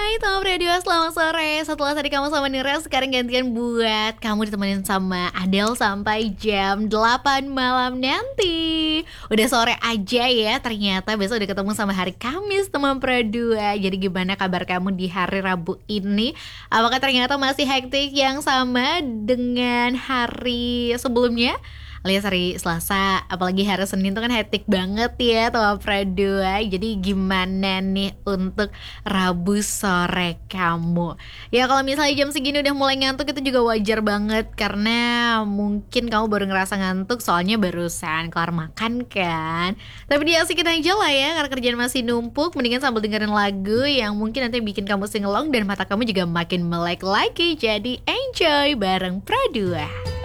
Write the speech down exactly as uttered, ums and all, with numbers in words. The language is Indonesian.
Hai Tom Radio, selamat sore. Setelah tadi kamu sama Nira, sekarang gantian buat kamu ditemenin sama Adele sampai jam delapan malam nanti. Udah sore aja ya, ternyata besok udah ketemu sama hari Kamis teman Pro dua. Jadi gimana kabar kamu di hari Rabu ini? Apakah ternyata masih hektik yang sama dengan hari sebelumnya? Alias hari Selasa, apalagi hari Senin tuh kan hektik banget ya teman Pro dua. Jadi gimana nih untuk Rabu sore kamu? Ya kalau misalnya jam segini udah mulai ngantuk itu juga wajar banget. Karena mungkin kamu baru ngerasa ngantuk soalnya barusan kelar makan kan. Tapi diasikin aja lah ya, karena kerjaan masih numpuk. Mendingan sambil dengerin lagu yang mungkin nanti bikin kamu singelong dan mata kamu juga makin melek lagi. Jadi enjoy bareng Pro dua.